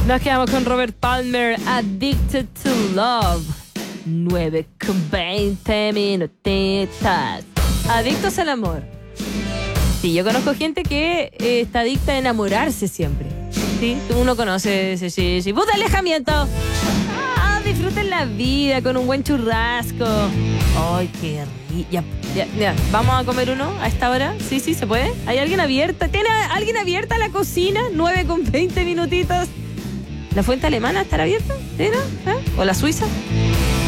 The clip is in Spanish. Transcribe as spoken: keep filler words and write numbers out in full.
Nos quedamos con Robert Palmer, Addicted to Love. nueve con veinte minutitas. Adictos al amor. Sí, yo conozco gente que eh, está adicta a enamorarse siempre. Sí, uno conoce ese sí, sí. ¡Puta alejamiento! Ah, disfruten la vida con un buen churrasco. ¡Ay, qué rico! Ya, ya, ya. ¿Vamos a comer uno a esta hora? Sí, sí, ¿se puede? ¿Hay alguien abierta? ¿Tiene alguien abierta la cocina? nueve con veinte minutitos. ¿La fuente alemana estará abierta? ¿Sí, no? ¿Eh? ¿O la suiza?